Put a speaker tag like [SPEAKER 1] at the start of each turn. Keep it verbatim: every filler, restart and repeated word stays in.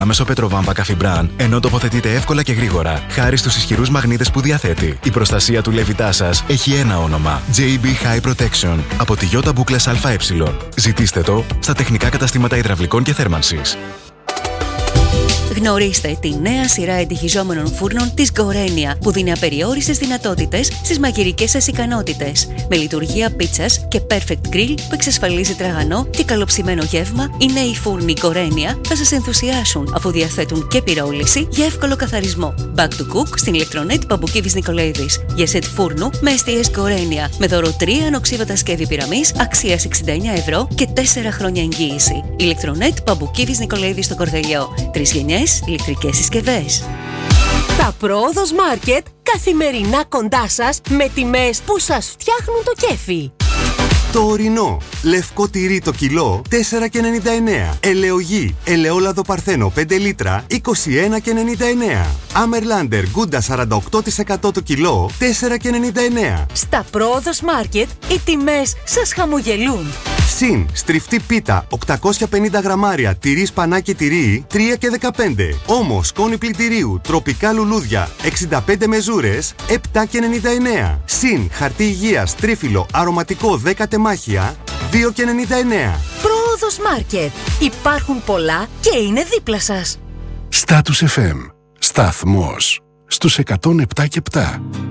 [SPEAKER 1] Μέσω Πετροβάμ Καφιμπράν, ενώ τοποθετείται εύκολα και γρήγορα, χάρη στους ισχυρούς μαγνήτες που διαθέτει. Η προστασία του λεβιτά σας έχει ένα όνομα: τζέι μπι High Protection από τη Ιώτα Μπούκλες ΑΕ. Ζητήστε το στα τεχνικά καταστήματα υδραυλικών και θέρμανσης.
[SPEAKER 2] Γνωρίστε τη νέα σειρά εντυχιζόμενων φούρνων της Γκορένια που δίνει απεριόριστες δυνατότητες στις μαγειρικές σας ικανότητες. Με λειτουργία πίτσας και perfect grill που εξασφαλίζει τραγανό και καλοψημένο γεύμα, οι νέοι φούρνοι Γκορένια θα σας ενθουσιάσουν αφού διαθέτουν και πυρόληση για εύκολο καθαρισμό. Back to cook στην ηλεκτρονέτ Παμπουκίβης Νικολαίδης για σετ φούρνου με εστίες Γκορένια με δώρο τρία ανοξίβατα σκεύη πυραμής αξίας εξήντα εννέα ευρώ και τέσσερα χρόνια εγγύηση. Ηλεκτρονέτ Παμπουκίβης Νικολαίδης στο Κορδελιό. Τρεις γενιές ηλεκτρικές συσκευές.
[SPEAKER 3] Τα Πρόοδος Μάρκετ καθημερινά κοντά σας με τιμές που σας φτιάχνουν το κέφι.
[SPEAKER 4] Το ορεινό. Λευκό τυρί το κιλό τέσσερα και ενενήντα εννέα. Ελαιογή. Ελαιόλαδο Παρθένο πέντε λίτρα είκοσι ένα και ενενήντα εννέα. Άμερλάντερ Γκούντα σαράντα οκτώ τοις εκατό το κιλό τέσσερα και ενενήντα εννέα.
[SPEAKER 3] Στα Πρόοδος Μάρκετ οι τιμές σας χαμογελούν.
[SPEAKER 4] Συν στριφτή πίτα οκτακόσια πενήντα γραμμάρια τυρί σπανάκι τυρί τρία και δεκαπέντε. Όμως σκόνη πλυντηρίου τροπικά λουλούδια εξήντα πέντε μεζούρες επτά και ενενήντα εννέα. Συν χαρτί υγείας τρίφυλλο αρωματικό δέκα τεμάχια δύο και ενενήντα εννέα.
[SPEAKER 3] Πρόοδος Μάρκετ. Υπάρχουν πολλά και είναι δίπλα σας.
[SPEAKER 5] Status εφ εμ. Σταθμός στους εκατόν επτά και επτά.